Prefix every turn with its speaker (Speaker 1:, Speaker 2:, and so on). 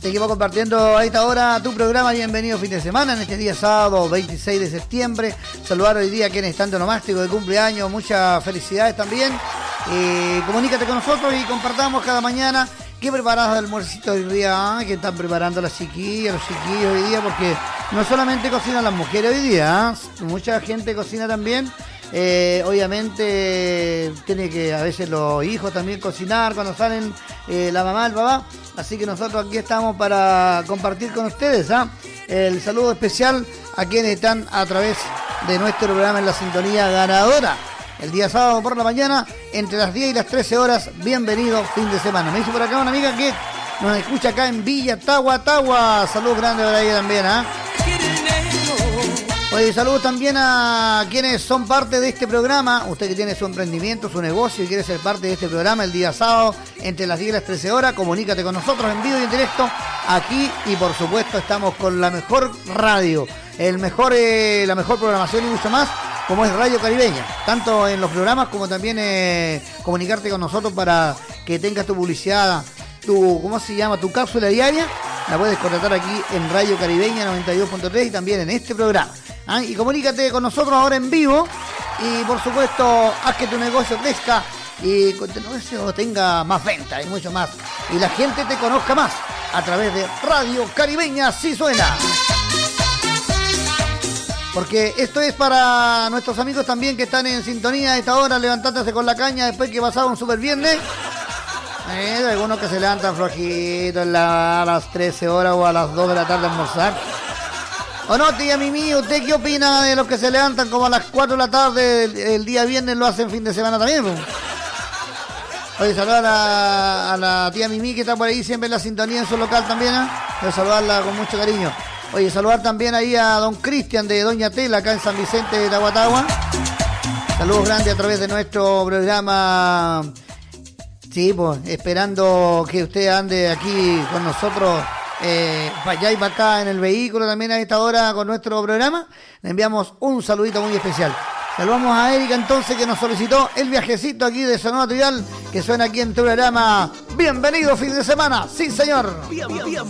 Speaker 1: Seguimos compartiendo a esta hora tu programa Bienvenido Fin de Semana en este día sábado 26 de septiembre. Saludar hoy día a quienes están de nomástico de cumpleaños, muchas felicidades también. Comunícate con nosotros y compartamos cada mañana qué preparas de almuercito hoy día, que están preparando las chiquillas, los chiquillos hoy día, porque no solamente cocinan las mujeres hoy día, mucha gente cocina también. Obviamente tiene que a veces los hijos también cocinar cuando salen la mamá, el papá, así que nosotros aquí estamos para compartir con ustedes el saludo especial a quienes están a través de nuestro programa en la sintonía ganadora el día sábado por la mañana entre las 10 y las 13 horas. Bienvenido fin de semana. Me dice por acá una amiga que nos escucha acá en Villa Tagua. Saludos grandes por ahí también, Oye, saludos también a quienes son parte de este programa. Usted que tiene su emprendimiento, su negocio y quiere ser parte de este programa el día sábado entre las 10 y las 13 horas, comunícate con nosotros en vivo y en directo aquí. Y por supuesto estamos con la mejor radio, la mejor programación y mucho más, como es Radio Caribeña. Tanto en los programas como también comunicarte con nosotros para que tengas tu publicidad, tu cápsula diaria. La puedes contratar aquí en Radio Caribeña 92.3 y también en este programa. Y comunícate con nosotros ahora en vivo y por supuesto haz que tu negocio crezca y que tu negocio tenga más venta y mucho más y la gente te conozca más a través de Radio Caribeña. Sí suena, porque esto es para nuestros amigos también que están en sintonía a esta hora, levantándose con la caña después que pasaba un super viernes. Algunos que se levantan flojitos a las 13 horas o a las 2 de la tarde a almorzar. ¿O no, tía Mimi? ¿Usted qué opina de los que se levantan como a las 4 de la tarde el día viernes, lo hacen fin de semana también? ¿No? Oye, saludar a la tía Mimi que está por ahí siempre en la sintonía en su local también. Voy a saludarla con mucho cariño. Oye, saludar también ahí a don Cristian de Doña Tela acá en San Vicente de Tahuatahua. Saludos grandes a través de nuestro programa. Sí, pues esperando que usted ande aquí con nosotros. Para allá y para acá en el vehículo también a esta hora con nuestro programa. Le enviamos un saludito muy especial. Saludamos a Erika entonces, que nos solicitó el viajecito aquí de Sonora Trial, que suena aquí en tu programa Bienvenido Fin de Semana. Sí, señor.